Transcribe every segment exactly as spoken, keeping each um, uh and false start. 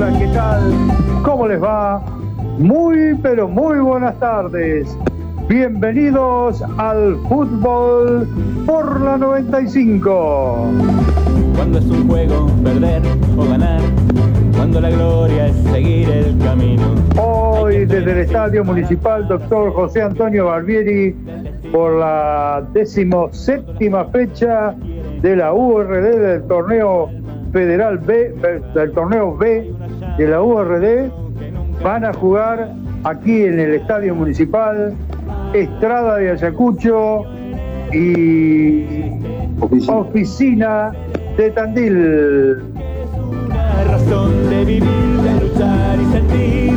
¿Qué tal? ¿Cómo les va? Muy, pero muy buenas tardes. Bienvenidos al fútbol por la noventa y cinco. Cuando es un juego perder o ganar, cuando la gloria es seguir el camino. Hoy desde el Estadio Municipal Doctor José Antonio Barbieri por la decimoséptima fecha de la U R D del torneo Federal B, del torneo B de la U R D, van a jugar aquí en el Estadio Municipal Estrada de Ayacucho y Oficina, Oficina de Tandil. Una razón de vivir, de luchar y sentir.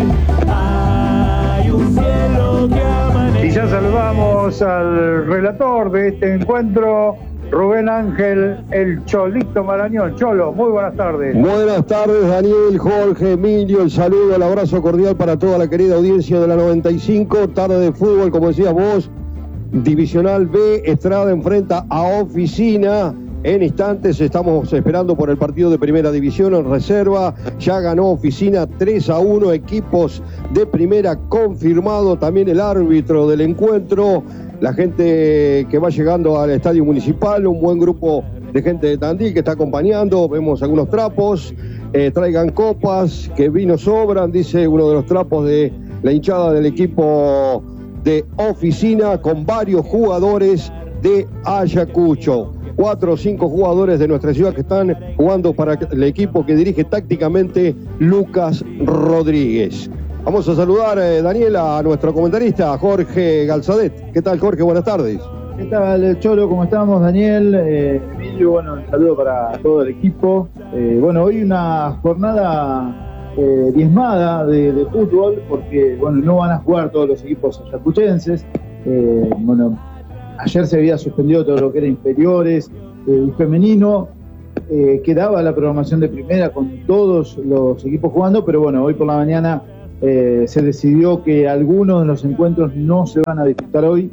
Hay un cielo que amanece. Y ya saludamos al relator de este encuentro, Rubén Ángel, el Cholito Marañón. Cholo, muy buenas tardes. Buenas tardes, Daniel, Jorge, Emilio, el saludo, el abrazo cordial para toda la querida audiencia de la noventa y cinco, tarde de fútbol, como decías vos, Divisional B, Estrada enfrenta a Oficina. En instantes estamos esperando por el partido de primera división en reserva. Ya ganó Oficina tres a uno, equipos de primera confirmado, también el árbitro del encuentro. La gente que va llegando al estadio municipal, un buen grupo de gente de Tandil que está acompañando, vemos algunos trapos, eh, traigan copas, que vino sobran, dice uno de los trapos de la hinchada del equipo de Oficina, con varios jugadores de Ayacucho. Cuatro o cinco jugadores de nuestra ciudad que están jugando para el equipo que dirige tácticamente Lucas Rodríguez. Vamos a saludar, eh, Daniela, a nuestro comentarista, Jorge Galzadet. ¿Qué tal, Jorge? Buenas tardes. ¿Qué tal, Cholo? ¿Cómo estamos, Daniel? Eh, Emilio, bueno, un saludo para todo el equipo. Eh, bueno, hoy una jornada eh, diezmada de, de fútbol, porque, bueno, no van a jugar todos los equipos ayacuchenses. Eh, bueno, ayer se había suspendido todo lo que era inferiores eh, y femenino. Eh, quedaba la programación de primera con todos los equipos jugando, pero bueno, hoy por la mañana Eh, se decidió que algunos de los encuentros no se van a disputar hoy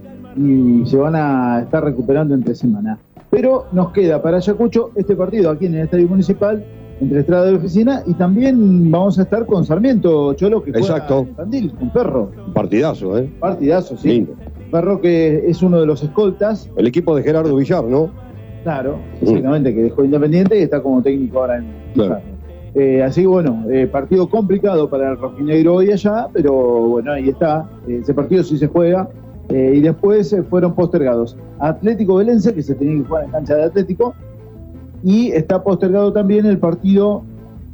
y se van a estar recuperando entre semana. Pero nos queda para Ayacucho este partido aquí en el Estadio Municipal entre Estrada y Oficina, y también vamos a estar con Sarmiento, Cholo, que juega en Tandil, con Ferro. Partidazo, ¿eh? Partidazo, sí. Lindo. Ferro, que es uno de los escoltas. El equipo de Gerardo Villar, ¿no? Claro, exactamente, mm. que dejó Independiente y está como técnico ahora en claro. Ferro. Eh, así que bueno, eh, partido complicado para el rojinegro hoy allá, pero bueno, ahí está, eh, ese partido sí se juega, eh, y después eh, fueron postergados Atlético Belense, que se tenía que jugar en cancha de Atlético, y está postergado también el partido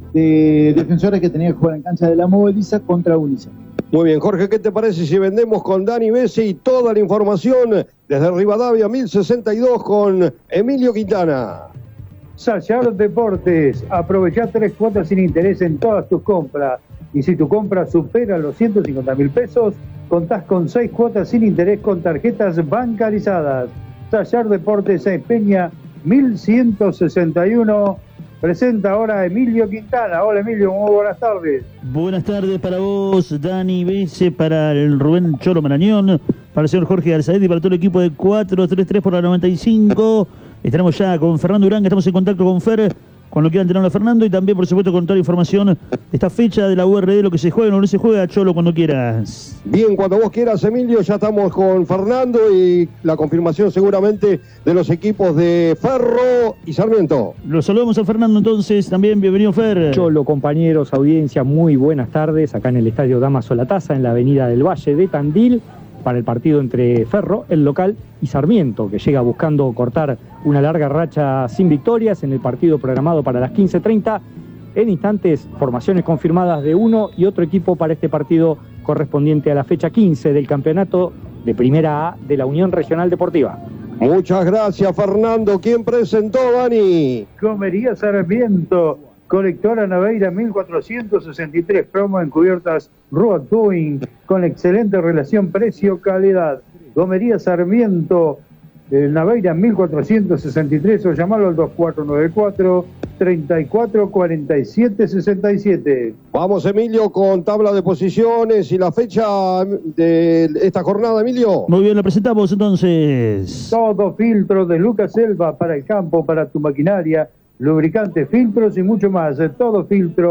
de Defensores, que tenía que jugar en cancha de la Movediza contra Unice. Muy bien, Jorge, ¿qué te parece si vendemos con Dani Bessi y toda la información desde Rivadavia mil sesenta y dos con Emilio Quintana? Sayar Deportes, aprovecha tres cuotas sin interés en todas tus compras. Y si tu compra supera los ciento cincuenta mil pesos, contás con seis cuotas sin interés con tarjetas bancarizadas. Sayar Deportes en Peña mil ciento sesenta y uno. Presenta ahora a Emilio Quintana. Hola, Emilio, muy buenas tardes. Buenas tardes para vos, Dani Bese, para el Rubén Cholo Marañón, para el señor Jorge Galzadet y para todo el equipo de cuatro tres tres por la noventa y cinco. Estaremos ya con Fernando Uranga, estamos en contacto con Fer, con lo que quieran tener a Fernando, y también, por supuesto, con toda la información de esta fecha de la U R D, lo que se juega o no se juega. Cholo, cuando quieras. Bien, cuando vos quieras, Emilio, ya estamos con Fernando y la confirmación seguramente de los equipos de Ferro y Sarmiento. Los saludamos a Fernando entonces, también, bienvenido Fer. Cholo, compañeros, audiencia, muy buenas tardes, acá en el Estadio Damaso La Taza, en la avenida del Valle de Tandil, para el partido entre Ferro, el local, y Sarmiento, que llega buscando cortar una larga racha sin victorias en el partido programado para las quince treinta. En instantes, formaciones confirmadas de uno y otro equipo para este partido correspondiente a la fecha quince del campeonato de Primera A de la Unión Regional Deportiva. Muchas gracias, Fernando. ¿Quién presentó, Dani? Comería Sarmiento, colectora Naveira mil cuatrocientos sesenta y tres, promo en cubiertas Road Doing, con excelente relación precio-calidad. Gomería Sarmiento, eh, Naveira mil cuatrocientos sesenta y tres, o llamarlo al dos cuatro nueve cuatro, treinta y cuatro cuarenta y siete sesenta y siete. Vamos, Emilio, con tabla de posiciones y la fecha de esta jornada, Emilio. Muy bien, la presentamos entonces. Todo filtro de Lucas Selva para el campo, para tu maquinaria, lubricantes, filtros y mucho más. Todo filtro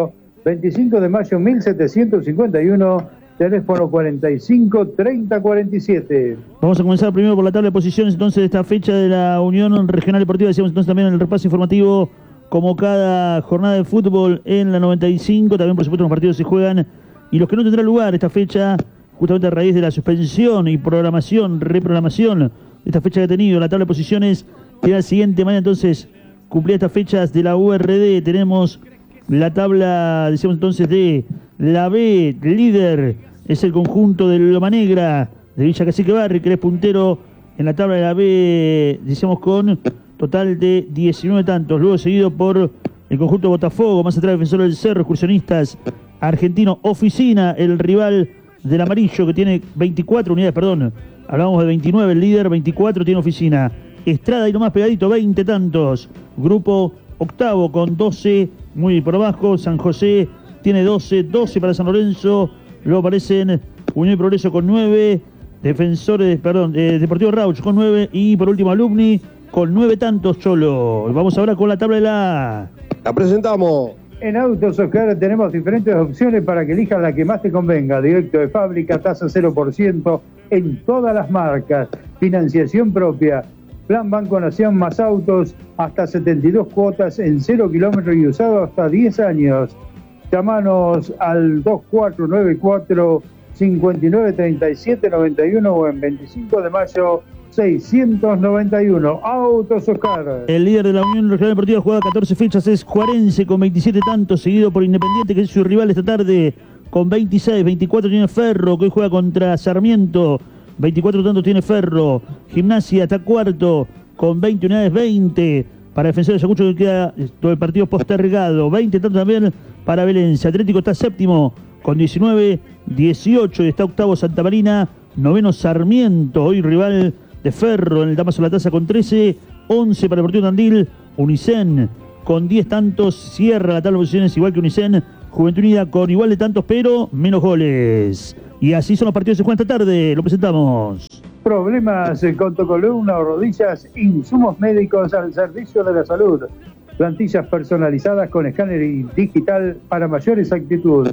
veinticinco de mayo mil setecientos cincuenta y uno, teléfono cuarenta y cinco treinta cuarenta y siete. Vamos a comenzar primero por la tabla de posiciones entonces de esta fecha de la Unión Regional Deportiva. Decíamos entonces también en el repaso informativo, como cada jornada de fútbol en la noventa y cinco, también por supuesto los partidos se juegan y los que no tendrán lugar esta fecha, justamente a raíz de la suspensión y programación, reprogramación de esta fecha que ha tenido. La tabla de posiciones queda la siguiente manera entonces, cumplida estas fechas de la U R D, tenemos la tabla, decíamos entonces, de la B, líder es el conjunto de Loma Negra, de Villa Cacique Barri, que es puntero en la tabla de la B, decíamos con total de diecinueve tantos, luego seguido por el conjunto de Botafogo, más atrás Defensor del Cerro, Excursionistas, Argentino, Oficina, el rival del amarillo que tiene veinticuatro unidades, perdón, hablábamos de veintinueve, el líder, veinticuatro tiene Oficina, Estrada y nomás pegadito, veinte tantos, grupo octavo con doce, muy por abajo, San José tiene doce, doce para San Lorenzo, luego aparecen Unión y Progreso con nueve, Defensores, perdón, eh, Deportivo Rauch con nueve y por último Alumni con nueve tantos, Cholo. Vamos ahora con la tabla de la A. La presentamos. En Autos Oscar tenemos diferentes opciones para que elijas la que más te convenga. Directo de fábrica, tasa cero por ciento en todas las marcas. Financiación propia. Plan Banco Nación más autos hasta setenta y dos cuotas en cero kilómetros y usado hasta diez años. Llámanos al dos cuatro nueve cuatro, cinco nueve tres siete nueve uno o en veinticinco de mayo seiscientos noventa y uno. Autos Oscar. El líder de la Unión Regional Deportiva juega catorce fechas, es Juarense con veintisiete tantos, seguido por Independiente, que es su rival esta tarde, con veintiséis, veinticuatro tiene Ferro, que hoy juega contra Sarmiento, veinticuatro tantos tiene Ferro. Gimnasia está cuarto, con veinte unidades, veinte para Defensor de Ayacucho, que queda todo el partido postergado, veinte tantos también para Belense. Atlético está séptimo, con diecinueve, dieciocho, y está octavo Santa Marina, noveno Sarmiento, hoy rival de Ferro en el Damaso La Taza con trece, once para Deportivo Tandil, Unicen con diez tantos, cierra la tabla de posiciones igual que Unicen, Juventud Unida con igual de tantos pero menos goles. Y así son los partidos que se juegan esta tarde, lo presentamos. Problemas con tu columna o rodillas, insumos médicos al servicio de la salud. Plantillas personalizadas con escáner digital para mayor exactitud.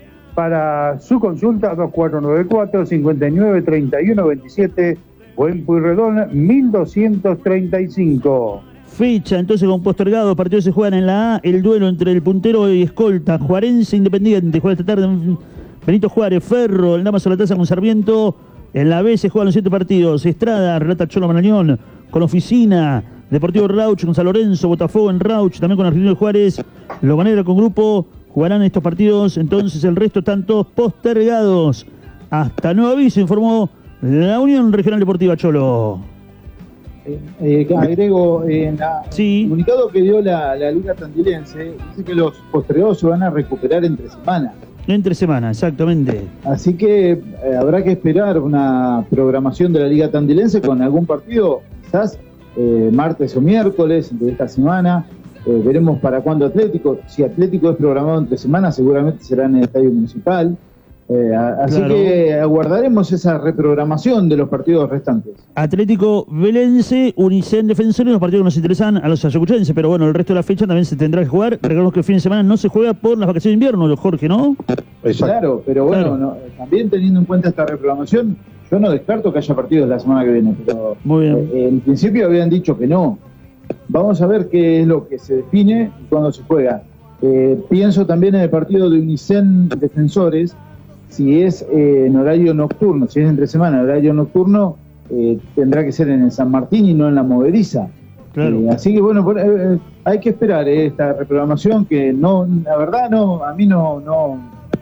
Para su consulta, dos cuatro nueve cuatro, cinco nueve tres uno dos siete o en Pueyrredón mil doscientos treinta y cinco. Fecha entonces con postergado, partidos se juegan en la A, el duelo entre el puntero y escolta, Juarense Independiente, juega esta tarde en Benito Juárez, Ferro, el Damaso La Taza con Sarmiento, en la B se juegan los siete partidos, Estrada, relata Cholo Marañón, con Oficina, Deportivo Rauch con San Lorenzo, Botafogo en Rauch, también con Argentino de Juárez, Loma Negra con Grupo, jugarán estos partidos, entonces el resto están todos postergados. Hasta nuevo aviso, informó la Unión Regional Deportiva, Cholo. Eh, eh, agrego, eh, en la, sí. el comunicado que dio la, la Liga Tandilense dice que los postergados se van a recuperar entre semanas. Entre semanas, exactamente. Así que eh, habrá que esperar una programación de la Liga Tandilense con algún partido, quizás eh, martes o miércoles de esta semana. Eh, veremos para cuándo Atlético. Si Atlético es programado entre semanas, seguramente será en el Estadio Municipal. Eh, así claro. que aguardaremos esa reprogramación de los partidos restantes. Atlético Belense, Unicen Defensores, los partidos que nos interesan a los ayacuchenses, pero bueno, el resto de la fecha también se tendrá que jugar. Recordemos que el fin de semana no se juega por las vacaciones de invierno, Jorge, ¿no? Exacto. Claro, pero bueno, claro. No, también teniendo en cuenta esta reprogramación, yo no descarto que haya partidos la semana que viene, pero Muy bien. Eh, en principio habían dicho que no. Vamos a ver qué es lo que se define y cuándo se juega. Eh, pienso también en el partido de Unicen Defensores. Si es eh, en horario nocturno, si es entre semana en horario nocturno, eh, tendrá que ser en el San Martín y no en la Moveriza. Claro. Eh, así que bueno, eh, hay que esperar eh, esta reprogramación que no, la verdad no, a mí no, no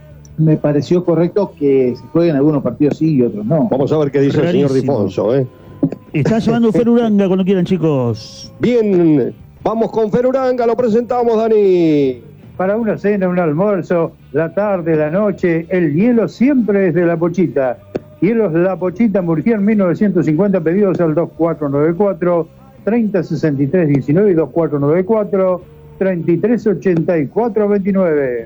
me pareció correcto que se jueguen algunos partidos sí y otros no. Vamos a ver qué dice Rarísimo. el señor Difonso, ¿eh? Está llevando Fer Uranga cuando quieran, chicos. Bien, vamos con Fer Uranga, lo presentamos, Dani. Para una cena, un almuerzo, la tarde, la noche, el hielo siempre es de La Pochita. Hielos La Pochita, Murguía mil novecientos cincuenta, pedidos al dos cuatro nueve cuatro, treinta sesenta y tres diecinueve y dos cuatro nueve cuatro, treinta y tres ochenta y cuatro veintinueve.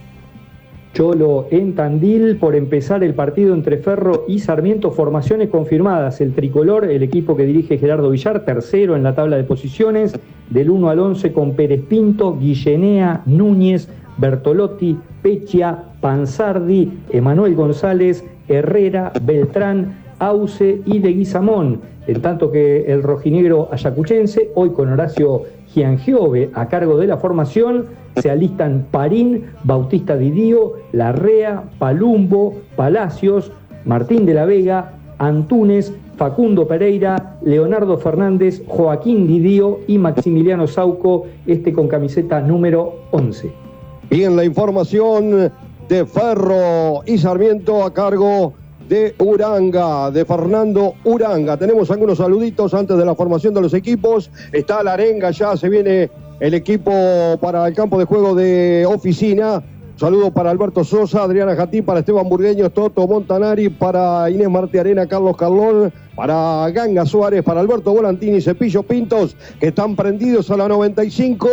Cholo, en Tandil, por empezar el partido entre Ferro y Sarmiento, formaciones confirmadas. El tricolor, el equipo que dirige Gerardo Villar, tercero en la tabla de posiciones, del uno al once con Pérez Pinto, Guillenea, Núñez, Bertolotti, Peccia, Panzardi, Emanuel González, Herrera, Beltrán, Auce y Leguizamón, en tanto que el rojinegro ayacuchense, hoy con Horacio Giangiove a cargo de la formación, se alistan Parín, Bautista Didío, Larrea, Palumbo, Palacios, Martín de la Vega, Antúnez, Facundo Pereira, Leonardo Fernández, Joaquín Didío y Maximiliano Sauco, este con camiseta número once. Bien, la información de Ferro y Sarmiento a cargo de Uranga, de Fernando Uranga. Tenemos algunos saluditos antes de la formación de los equipos. Está la arenga, ya se viene el equipo para el campo de juego de Oficina. Saludos para Alberto Sosa, Adriana Jatí, para Esteban Burgueño, Toto Montanari, para Inés Martiarena, Carlos Carlón, para Ganga Suárez, para Alberto Volantini, Cepillo Pintos, que están prendidos a la noventa y cinco.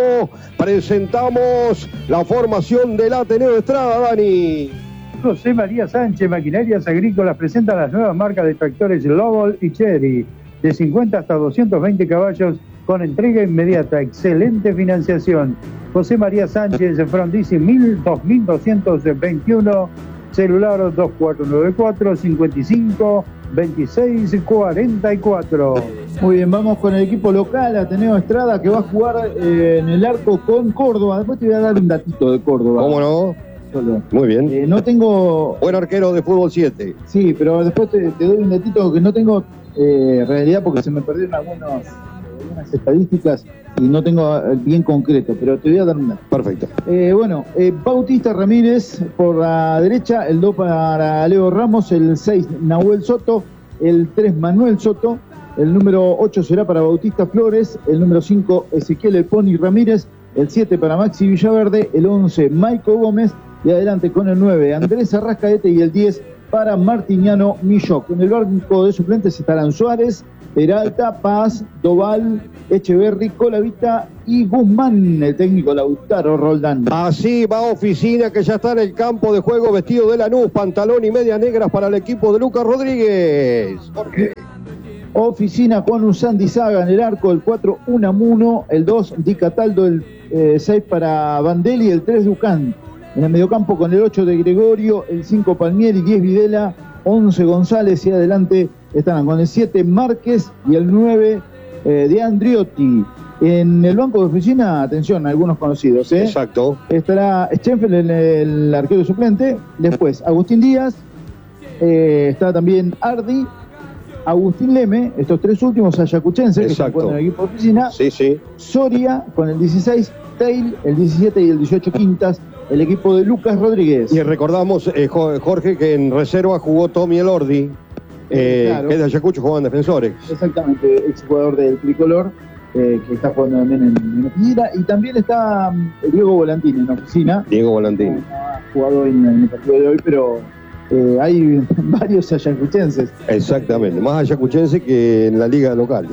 Presentamos la formación del Ateneo Estrada, Dani. José María Sánchez, Maquinarias Agrícolas, presenta las nuevas marcas de tractores Lobol y Cherry, de cincuenta hasta doscientos veinte caballos, con entrega inmediata, excelente financiación. José María Sánchez, Frondizi dos mil doscientos veintiuno, celular dos cuatro nueve cuatro, cinco cinco, veintiséis cuarenta y cuatro. Muy bien, vamos con el equipo local, Ateneo Estrada, que va a jugar eh, en el arco con Córdoba. Después te voy a dar un datito de Córdoba. ¿Cómo no? Solo. Muy bien. Eh, no tengo... Buen arquero de fútbol siete. Sí, pero después te, te doy un datito que no tengo eh, realidad porque se me perdieron algunos, algunas estadísticas y no tengo bien concreto, pero te voy a dar un dato. Perfecto. Eh, bueno, eh, Bautista Ramírez por la derecha, el dos para Leo Ramos, el seis Nahuel Soto, el tres Manuel Soto, el número ocho será para Bautista Flores, el número cinco Ezequiel El Pony Ramírez, el siete para Maxi Villaverde, el once Maico Gómez y adelante con el nueve Andrés Arrascaete y el diez para Martiniano Milloc. En el banco de suplentes estarán Suárez, Peralta, Paz, Doval, Echeverri, Colavita y Guzmán, el técnico Lautaro Roldán. Así va Oficina, que ya está en el campo de juego, vestido de Lanús, pantalón y medias negras para el equipo de Lucas Rodríguez. Jorge. Oficina Juan Usandi Saga en el arco, el cuatro Unamuno, el dos Di Cataldo, el eh, seis para Vandelli, el tres Ducán. En el mediocampo con el ocho de Gregorio, el cinco Palmieri, diez Videla, once González y adelante estarán con el siete Márquez y el nueve eh, de Andriotti. En el banco de Oficina, atención, algunos conocidos. ¿eh? Exacto. Estará Schenfeld en el arquero suplente, después Agustín Díaz, eh, está también Ardi, Agustín Leme, estos tres últimos ayacuchenses que se encuentran en el equipo de Oficina. Sí, sí. Soria con el dieciséis, Tail, el diecisiete y el dieciocho Quintas, el equipo de Lucas Rodríguez. Y recordamos, eh, Jorge, que en reserva jugó Tommy Elordi, eh, claro. que es de Ayacucho, jugaba en Defensores. Exactamente, exjugador del Tricolor, eh, que está jugando también en, en Oficina. Y también está um, Diego Volantini en Oficina. Diego Volantini. No, no ha jugado en, en el partido de hoy, pero eh, hay varios ayacuchenses. Exactamente, más ayacuchense que en la liga local.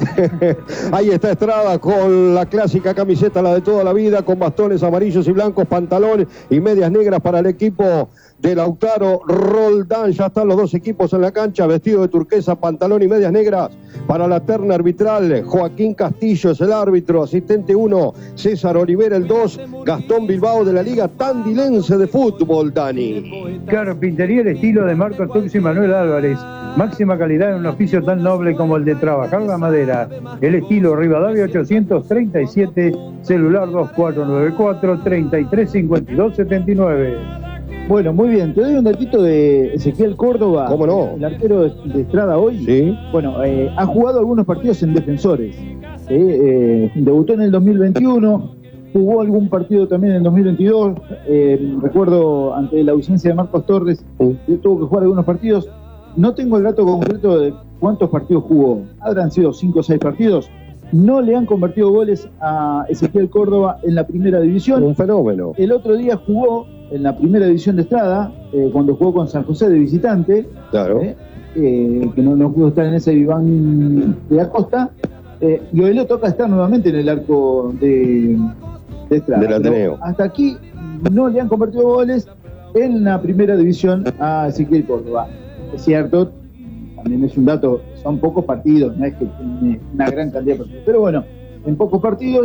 Ahí está Estrada con la clásica camiseta, la de toda la vida, con bastones amarillos y blancos, pantalón y medias negras para el equipo de Lautaro Roldán. Ya están los dos equipos en la cancha, vestido de turquesa, pantalón y medias negras. Para la terna arbitral, Joaquín Castillo es el árbitro, asistente uno, César Olivera el dos, Gastón Bilbao de la Liga Tandilense de Fútbol, Dani. Carpintería el estilo de Marcos Turci y Manuel Álvarez. Máxima calidad en un oficio tan noble como el de trabajar la madera. El estilo Rivadavia ochocientos treinta y siete, celular dos cuatro nueve cuatro, treinta y tres cincuenta y dos setenta y nueve. Bueno, muy bien. Te doy un datito de Ezequiel Córdoba. ¿Cómo no? El arquero de, de Estrada hoy. Sí. Bueno, eh, ha jugado algunos partidos en Defensores. Eh, eh, debutó en el dos mil veintiuno, jugó algún partido también en el dos mil veintidós. Eh, recuerdo, ante la ausencia de Marcos Torres, eh, tuvo que jugar algunos partidos. No tengo el dato concreto de cuántos partidos jugó. Habrán sido cinco o seis partidos. No le han convertido goles a Ezequiel Córdoba en la primera división. Un fenómeno. El otro día jugó en la primera división de Estrada, eh, cuando jugó con San José de visitante. Claro. Eh, eh, que no, no pudo estar en ese Iván de Acosta. Eh, y hoy le toca estar nuevamente en el arco de, de Estrada. Del Ateneo. Pero hasta aquí no le han convertido goles en la primera división a Ezequiel Córdoba. Es cierto, también es un dato, son pocos partidos, no es que tiene una gran cantidad de partidos, pero bueno, en pocos partidos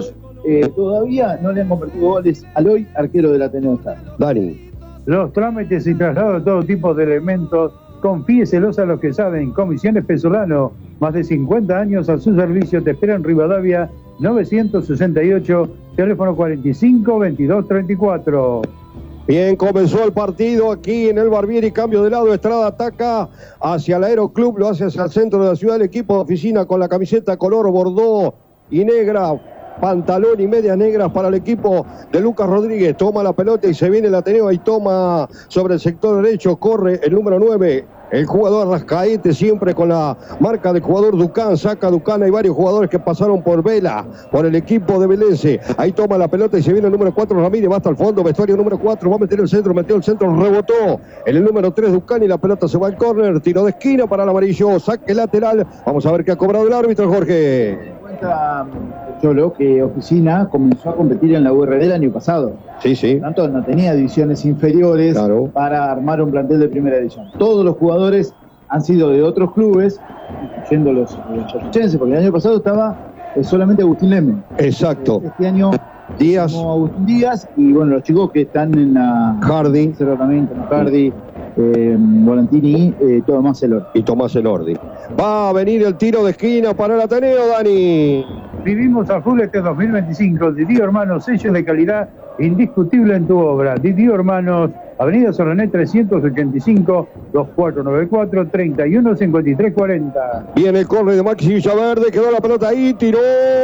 eh, todavía no le han convertido goles al hoy arquero del Ateneo Star. Dani. Los trámites y traslados de todo tipo de elementos, confíeselos a los que saben. Comisiones Pesolano, más de cincuenta años a su servicio. Te espera en Rivadavia novecientos sesenta y ocho, teléfono cuarenta y cinco, veintidós, treinta y cuatro. Bien, comenzó el partido aquí en el Barbieri, cambio de lado, Estrada ataca hacia el Aeroclub, lo hace hacia el centro de la ciudad, el equipo de oficina con la camiseta color bordó y negra, pantalón y medias negras para el equipo de Lucas Rodríguez, toma la pelota y se viene el Ateneo y toma sobre el sector derecho, corre el número nueve, el jugador Rascaete, siempre con la marca del jugador Ducán, saca Ducán, hay varios jugadores que pasaron por Vela, por el equipo de Belense, ahí toma la pelota y se viene el número cuatro, Ramírez, va hasta el fondo, vestuario número cuatro, va a meter el centro, metió el centro, rebotó en el número tres Ducán y la pelota se va al córner, tiro de esquina para el amarillo, saque lateral, vamos a ver qué ha cobrado el árbitro, Jorge. Ten en cuenta, Cholo, que Oficina comenzó a competir en la U R D el año pasado. Sí, sí. Por lo tanto, no tenía divisiones inferiores, claro, para armar un plantel de primera división. Todos los jugadores han sido de otros clubes, incluyendo los chorrichenses, porque el año pasado estaba eh, solamente Agustín Leme. Exacto. Este año Díaz. Agustín Díaz y bueno, los chicos que están en la Hardy, también, Hardy, eh, Volantini, eh, Tomás Elordi. Y Tomás Elordi. Va a venir el tiro de esquina para el Ateneo, Dani. Vivimos a full este dos mil veinticinco. Didio Hermanos, sello de calidad indiscutible en tu obra. Didio Hermanos, Avenida Sorrené trescientos ochenta y cinco, veinticuatro noventa y cuatro, treinta y uno cincuenta y tres cuarenta. Viene el córner de Maxi Villaverde, quedó la pelota ahí, tiró.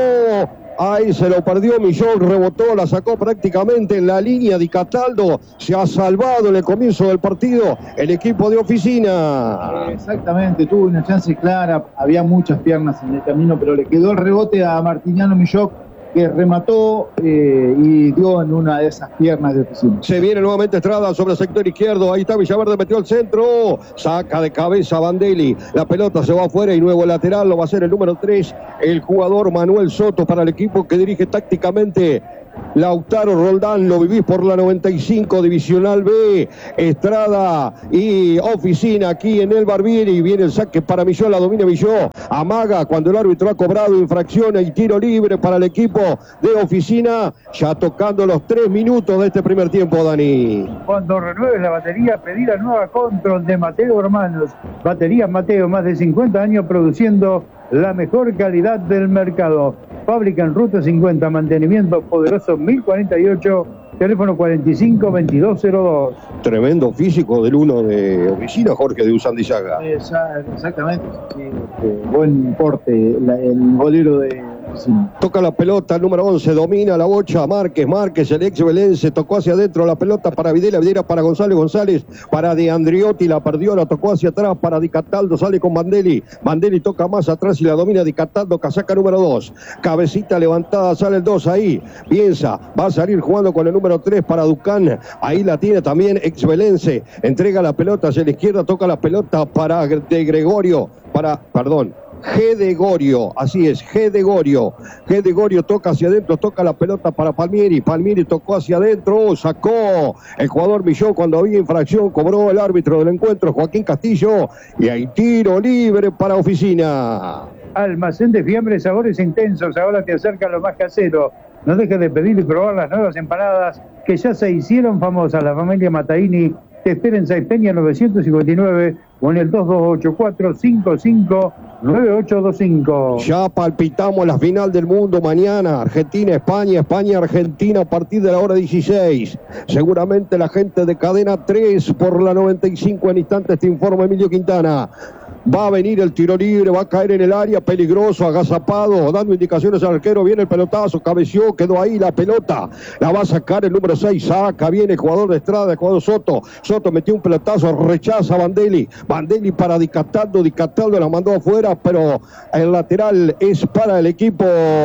Ahí se lo perdió Millón, rebotó, la sacó prácticamente en la línea de Cataldo. Se ha salvado en el comienzo del partido el equipo de Oficina. Exactamente, tuvo una chance clara, había muchas piernas en el camino, pero le quedó el rebote a Martiniano Millón, que remató eh, y dio en una de esas piernas de Oficina. Se viene nuevamente Estrada sobre el sector izquierdo, ahí está Villaverde, metió el centro, saca de cabeza Bandelli, la pelota se va afuera y nuevo lateral, lo va a hacer el número tres, el jugador Manuel Soto para el equipo que dirige tácticamente Lautaro Roldán. Lo vivís por la noventa y cinco, Divisional B, Estrada y Oficina aquí en el Barbieri. Viene el saque para Milló, la domina Milló, amaga cuando el árbitro ha cobrado infracción y tiro libre para el equipo de Oficina, ya tocando los tres minutos de este primer tiempo, Dani. Cuando renueves la batería, pedí la nueva Control de Mateo Hermanos. Baterías Mateo, más de cincuenta años produciendo la mejor calidad del mercado. Fábrica en Ruta cincuenta, mantenimiento poderoso mil cuarenta y ocho, teléfono cuarenta y cinco, veintidós cero dos. Tremendo físico del uno de Oficina, Jorge de Usandizaga. Exactamente, sí, este, buen porte, la, el golero de Oficina. Toca la pelota, el número once, domina la bocha, Márquez, Márquez, el ex Belense, tocó hacia adentro la pelota para Videla, Videla para González, González para De Andriotti, la perdió, la tocó hacia atrás para Di Cataldo, sale con Bandelli, Bandelli toca más atrás y la domina Di Cataldo, casaca número dos, cabecita levantada, sale el dos ahí, piensa, va a salir jugando con el número tres para Ducán, ahí la tiene también ex Belense, entrega la pelota hacia la izquierda, toca la pelota para De Gregorio, para, perdón, G de Gorio, así es, G de Gorio, G de Gorio toca hacia adentro, toca la pelota para Palmieri, Palmieri tocó hacia adentro, sacó el jugador Millón cuando había infracción, cobró el árbitro del encuentro, Joaquín Castillo, y hay tiro libre para Oficina. Almacén de fiambres, sabores intensos, ahora te acerca lo más casero. No dejes de pedir y probar las nuevas empanadas que ya se hicieron famosas. La familia Mataini te espera en Saipeña novecientos cincuenta y nueve o en el dos dos ocho cuatro, cinco cinco nueve ocho dos cinco. Ya palpitamos la final del mundo mañana, Argentina-España, España-Argentina a partir de la hora dieciséis. Seguramente la gente de Cadena tres por la noventa y cinco en instantes te informa Emilio Quintana. Va a venir el tiro libre, va a caer en el área, peligroso, agazapado, dando indicaciones al arquero, viene el pelotazo, cabeció, quedó ahí la pelota, la va a sacar el número seis, saca, viene el jugador de Estrada, el jugador Soto, Soto metió un pelotazo, rechaza a Bandelli, Bandelli para Di Cataldo, Di Cataldo la mandó afuera, pero el lateral es para el equipo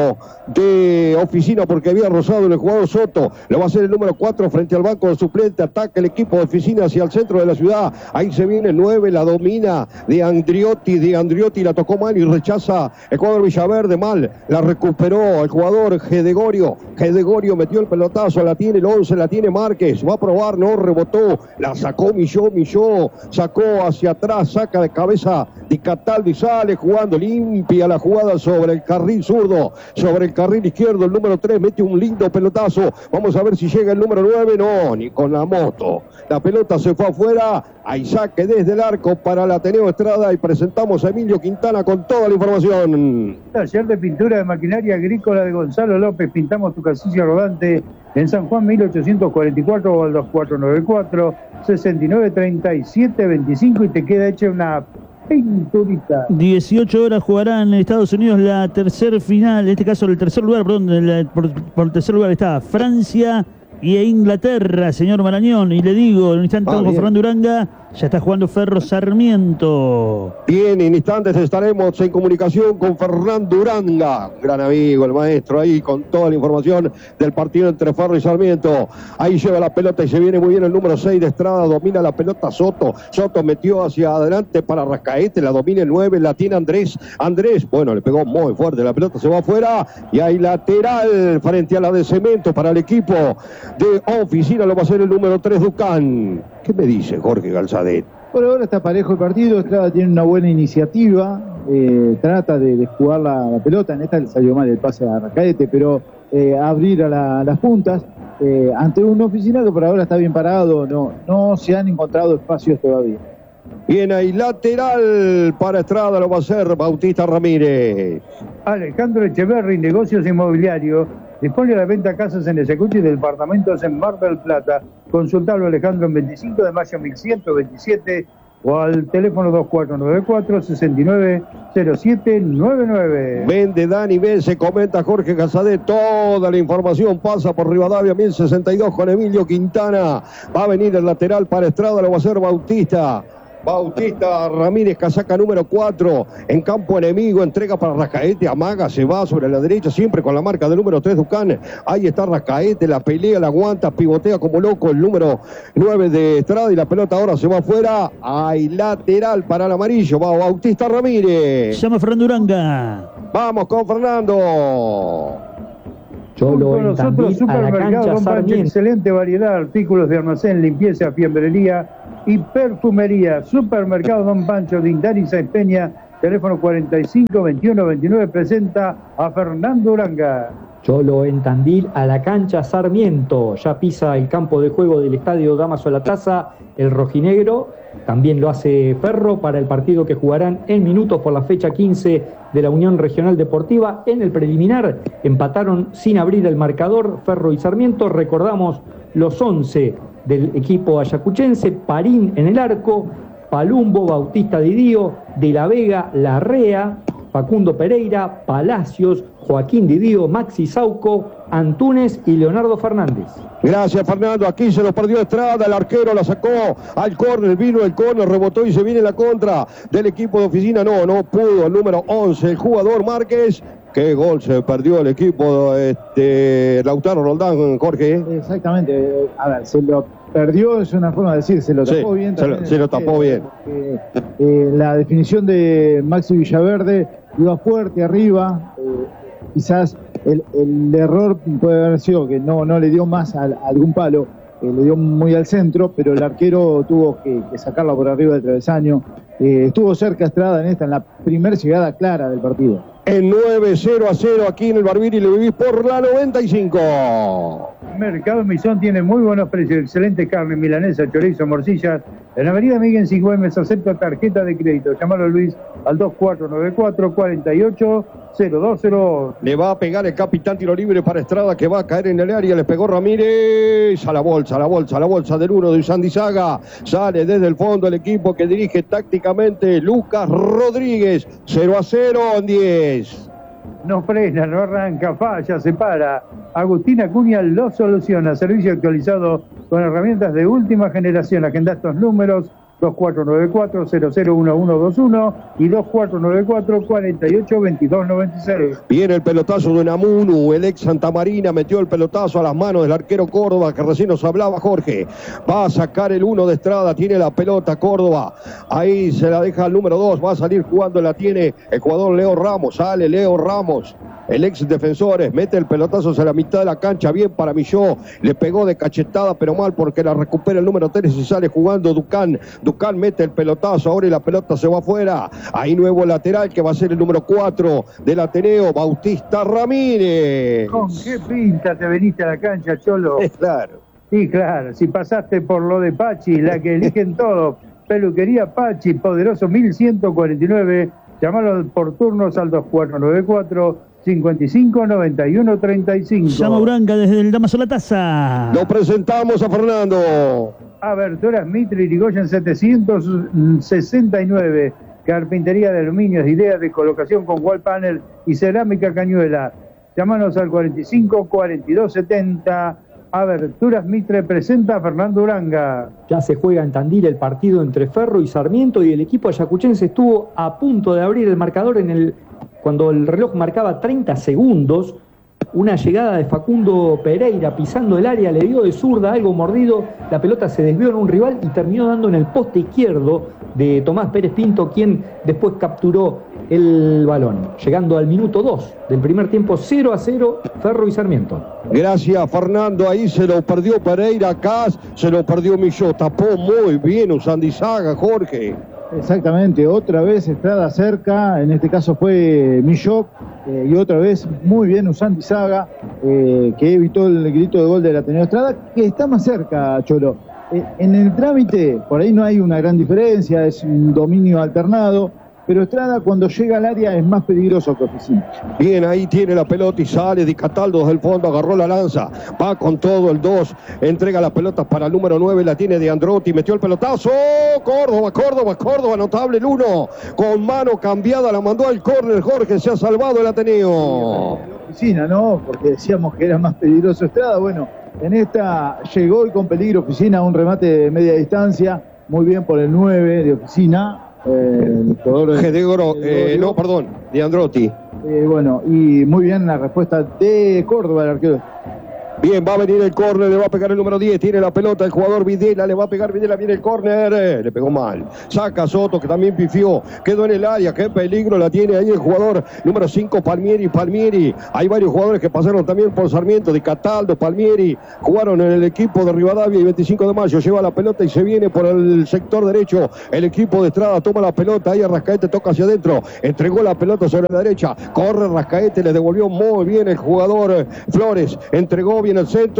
de Oficina porque había rozado el jugador Soto, lo va a hacer el número cuatro frente al banco de suplente, ataca el equipo de Oficina hacia el centro de la ciudad, ahí se viene el nueve, la domina de Andriotti, de Andriotti la tocó mal y rechaza el jugador Villaverde, mal, la recuperó el jugador Gedegorio, Gedegorio metió el pelotazo, la tiene el once, la tiene Márquez, va a probar, no, rebotó, la sacó Milló, Milló, sacó hacia atrás, saca de cabeza Di Cataldo y sale jugando limpia la jugada sobre el carril zurdo, sobre el carril izquierdo. El número tres mete un lindo pelotazo. Vamos a ver si llega el número nueve. No, ni con la moto. La pelota se fue afuera. Hay saque desde el arco para el Ateneo Estrada y presentamos a Emilio Quintana con toda la información. Taller de pintura de maquinaria agrícola de Gonzalo López. Pintamos tu casilla rodante en San Juan mil ochocientos cuarenta y cuatro o al dos cuatro nueve cuatro, sesenta y nueve, treinta y siete, veinticinco y te queda hecha una pinturita. dieciocho horas jugarán en Estados Unidos la tercer final, en este caso el tercer lugar, perdón, la, por, por el tercer lugar está Francia y Inglaterra, señor Marañón. Y le digo, en un instante ah, con Fernando Uranga, ya está jugando Ferro Sarmiento. Bien, en instantes estaremos en comunicación con Fernando Uranga, gran amigo, el maestro, ahí con toda la información del partido entre Ferro y Sarmiento. Ahí lleva la pelota y se viene muy bien el número seis de Estrada, domina la pelota Soto. Soto metió hacia adelante para Rascaete, la domina el nueve, la tiene Andrés. Andrés, bueno, le pegó muy fuerte, la pelota se va afuera y hay lateral frente a la de Cemento para el equipo de Oficina. Lo va a hacer el número tres, Ducán. ¿Qué me dice Jorge Galzadet? Por ahora está parejo el partido. Estrada tiene una buena iniciativa, eh, trata de, de jugar la, la pelota. En esta le salió mal el pase a Rascaete, pero eh, abrir a la, las puntas eh, ante un Oficina que por ahora está bien parado. No, no se han encontrado espacios todavía. Bien, ahí lateral para Estrada, lo va a hacer Bautista Ramírez. Alejandro Echeverri, negocios inmobiliarios. Dispone a la venta casas en Esecuti de departamentos en Mar del Plata. Consultalo, Alejandro, en veinticinco de mayo mil ciento veintisiete o al teléfono dos cuatro nueve cuatro, seis nueve cero siete nueve nueve. Vende Dani B, se comenta Jorge Galzadet. Toda la información pasa por Rivadavia mil sesenta y dos con Emilio Quintana. Va a venir el lateral para Estrada, lo va a hacer Bautista. Bautista Ramírez, casaca número cuatro, en campo enemigo, entrega para Rascaete, amaga, se va sobre la derecha, siempre con la marca del número tres, Ducán. Ahí está Rascaete, la pelea, la aguanta, pivotea como loco el número nueve de Estrada y la pelota ahora se va afuera. Hay lateral para el amarillo, va Bautista Ramírez. Llama Fernando Uranga. Vamos con Fernando. Cholo Con en nosotros, Tandil, a la supermercado cancha Don Pancho, Sarmiento. excelente variedad de artículos de almacén, limpieza, fiambrería y perfumería. Supermercado Don Pancho, Dindar y Sáenz Peña, teléfono cuarenta y cinco, veintiuno, veintinueve, presenta a Fernando Uranga. Cholo en Tandil, a la cancha Sarmiento. Ya pisa el campo de juego del estadio Damaso Latasa, el rojinegro. También lo hace Ferro para el partido que jugarán en minutos por la fecha quince de la Unión Regional Deportiva. En el preliminar empataron sin abrir el marcador Ferro y Sarmiento. Recordamos los once del equipo ayacuchense: Parín en el arco, Palumbo, Bautista Didío, De la Vega, Larrea, Facundo Pereira, Palacios, Joaquín Didío, Maxi Sauco, Antunes y Leonardo Fernández. Gracias, Fernando. Aquí se lo perdió Estrada, el arquero la sacó al córner, vino el córner, rebotó y se viene la contra del equipo de Oficina. No, no pudo el número once, el jugador Márquez. Qué gol se perdió el equipo este, Lautaro Roldán, Jorge. Exactamente. A ver, se lo perdió, es una forma de decir, se lo tapó Sí, bien. se lo- también, se lo tapó bien. Eh, eh, la definición de Maxi Villaverde iba fuerte arriba. eh, quizás el, el error puede haber sido que no, no le dio más a, a algún palo, eh, le dio muy al centro, pero el arquero tuvo que, que sacarla por arriba del travesaño. Eh, estuvo cerca Estrada en esta, en la primera llegada clara del partido. El nueve cero a cero aquí en el Barbiri, lo vivís por la noventa y cinco. Mercado Misón tiene muy buenos precios, excelente carne, milanesa, chorizo, morcillas. En la avenida Miguel cinco M se acepta tarjeta de crédito. Llámalo, Luis, al dos cuatro nueve cuatro, cuatro ocho cero dos cero. Le va a pegar el capitán, tiro libre para Estrada, que va a caer en el área. Le pegó Ramírez a la bolsa, a la bolsa, a la bolsa del uno de Usandizaga. Sale desde el fondo el equipo que dirige tácticamente Lucas Rodríguez. cero a cero en diez. No frena, no arranca, falla, se para. Agustín Acuña lo soluciona. Servicio actualizado con herramientas de última generación. Agenda estos números: dos cuatro nueve cuatro, cero cero uno uno dos uno y dos cuatro nueve cuatro, cuatro ocho, veintidós noventa y seis. Viene el pelotazo de Namunu, el ex Santa Marina, metió el pelotazo a las manos del arquero Córdoba, que recién nos hablaba Jorge. Va a sacar el uno de Estrada, tiene la pelota Córdoba. Ahí se la deja al número dos, va a salir jugando, la tiene el jugador Leo Ramos. Sale Leo Ramos, el ex defensores, mete el pelotazo hacia la mitad de la cancha, bien para Milló. Le pegó de cachetada, pero mal porque la recupera el número tres y sale jugando Ducán. Ducal mete el pelotazo ahora y la pelota se va afuera. Ahí nuevo lateral que va a ser el número cuatro del Ateneo, Bautista Ramírez. ¿Con qué pinta te veniste a la cancha, Cholo? Es claro. Sí, claro, si pasaste por lo de Pachi, la que eligen todos, Peluquería Pachi, poderoso mil ciento cuarenta y nueve, llamalo por turnos al dos cuatro nueve cuatro, cinco cinco, nueve uno tres cinco. Llama Uranga desde el Damaso La Taza. Lo presentamos a Fernando. Aberturas Mitre Irigoyen setecientos sesenta y nueve, carpintería de aluminio, ideas de colocación con wall panel y cerámica Cañuela. Llámanos al cuarenta y cinco, cuarenta y dos setenta. Aberturas Mitre presenta a Fernando Uranga. Ya se juega en Tandil el partido entre Ferro y Sarmiento y el equipo ayacuchense estuvo a punto de abrir el marcador en el cuando el reloj marcaba treinta segundos. Una llegada de Facundo Pereira pisando el área, le dio de zurda, algo mordido, la pelota se desvió en un rival y terminó dando en el poste izquierdo de Tomás Pérez Pinto, quien después capturó el balón, llegando al minuto dos del primer tiempo, cero a cero, Ferro y Sarmiento. Gracias, Fernando. Ahí se lo perdió Pereira, acá se lo perdió Millot. Tapó muy bien Usandizaga, Jorge. Exactamente, otra vez Estrada cerca, en este caso fue Millot, eh, y otra vez muy bien Usandizaga, eh, que evitó el grito de gol del Ateneo Estrada, que está más cerca, Cholo. Eh, en el trámite, por ahí no hay una gran diferencia, es un dominio alternado, pero Estrada cuando llega al área es más peligroso que Oficina. Bien, ahí tiene la pelota y sale Di Cataldo desde el fondo, agarró la lanza, va con todo el dos, entrega la pelota para el número nueve, la tiene De Androtti, metió el pelotazo, Córdoba, Córdoba, Córdoba, notable el uno, con mano cambiada, la mandó al córner, Jorge, se ha salvado el Ateneo. Oficina, ¿no? Porque decíamos que era más peligroso Estrada, bueno, en esta llegó y con peligro Oficina, un remate de media distancia, muy bien por el nueve de Oficina. Eh, Gedegoro, eh, no, perdón, De Androtti. Eh, bueno, y muy bien la respuesta de Córdoba, el arquero. Bien, va a venir el córner, le va a pegar el número diez, tiene la pelota el jugador Videla, le va a pegar Videla, viene el córner, eh, le pegó mal. Saca Soto, que también pifió, quedó en el área, qué peligro la tiene ahí el jugador número cinco, Palmieri, Palmieri. Hay varios jugadores que pasaron también por Sarmiento, Di Cataldo, Palmieri, jugaron en el equipo de Rivadavia y veinticinco de mayo, lleva la pelota y se viene por el sector derecho. El equipo de Estrada toma la pelota, ahí Rascaete toca hacia adentro, entregó la pelota sobre la derecha, corre Rascaete, le devolvió muy bien el jugador Flores, entregó en el centro,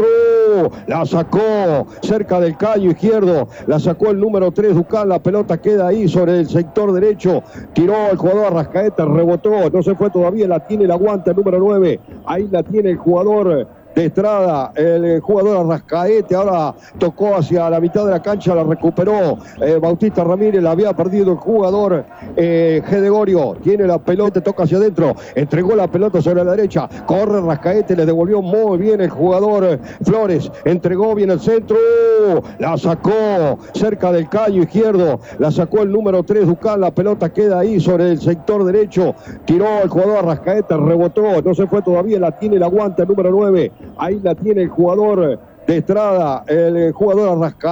la sacó cerca del caño izquierdo, la sacó el número tres Ducal, la pelota queda ahí sobre el sector derecho, tiró el jugador Arrascaeta, rebotó, no se fue todavía, la tiene, la aguanta el número nueve, ahí la tiene el jugador de Estrada, el jugador Arrascaete, ahora tocó hacia la mitad de la cancha, la recuperó eh, Bautista Ramírez, la había perdido el jugador eh, Gedegorio, tiene la pelota, toca hacia adentro, entregó la pelota sobre la derecha, corre Arrascaete, le devolvió muy bien el jugador eh, Flores, entregó bien el centro, la sacó cerca del caño izquierdo, la sacó el número tres Ducal, la pelota queda ahí sobre el sector derecho, tiró el jugador Arrascaete, rebotó, no se fue todavía, la tiene, la aguanta el número nueve, ahí la tiene el jugador de Estrada, el jugador Arrascaeta.